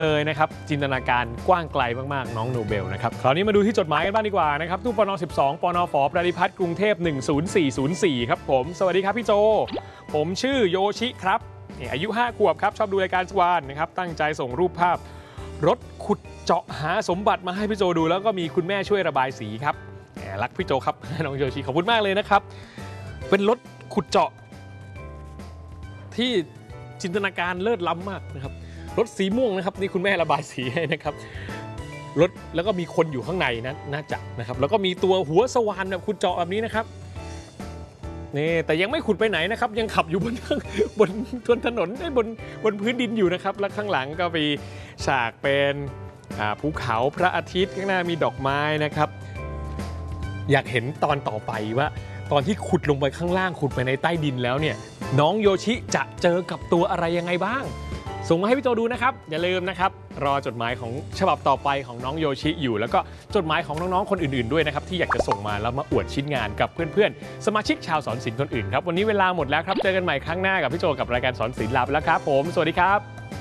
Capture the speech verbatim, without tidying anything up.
เลยนะครับจินตนาการกว้างไกลมากๆน้องโนเบลนะครับคราวนี้มาดูที่จดหมายกันบ้างดีกว่านะครับตู้ปนสิบสองปนฝปฏิพัฒน์กรุงเทพหนึ่งศูนย์สี่ศูนย์สี่ครับผมสวัสดีครับพี่โจผมชื่อโยชิครับอายุห้าขวบครับชอบดูรายการทุกวันนะครับตั้งใจส่งรูปภาพรถขุดเจาะหาสมบัติมาให้พี่โจดูแล้วก็มีคุณแม่ช่วยระบายสีครับรักพี่โจครับน้องโยชิขอบคุณมากเลยนะครับเป็นรถขุดเจาะที่จินตนาการเลิศล้ำมากนะครับรถสีม่วงนะครับนี่คุณแม่ระบายสีให้นะครับรถแล้วก็มีคนอยู่ข้างในนะน่าจะนะครับแล้วก็มีตัวหัวสว่านแบบขุดเจาะแบบนี้นะครับนี่แต่ยังไม่ขุดไปไหนนะครับยังขับอยู่บนบนบนถนนได้บนบนพื้นดินอยู่นะครับแล้วข้างหลังก็มีฉากเป็นภูเขาพระอาทิตย์ข้างหน้ามีดอกไม้นะครับอยากเห็นตอนต่อไปว่าตอนที่ขุดลงไปข้างล่างขุดไปในใต้ดินแล้วเนี่ยน้องโยชิจะเจอกับตัวอะไรยังไงบ้างส่งมาให้พี่โจดูนะครับอย่าลืมนะครับรอจดหมายของฉบับต่อไปของน้องโยชิอยู่แล้วก็จดหมายของน้องๆคนอื่นๆด้วยนะครับที่อยากจะส่งมาแล้วมาอวดชิ้นงานกับเพื่อนๆสมาชิกชาวสอนศิลป์คนอื่นครับวันนี้เวลาหมดแล้วครับเจอกันใหม่ครั้งหน้ากับพี่โจกับรายการสอนศิลป์ลาไปแล้วครับผมสวัสดีครับ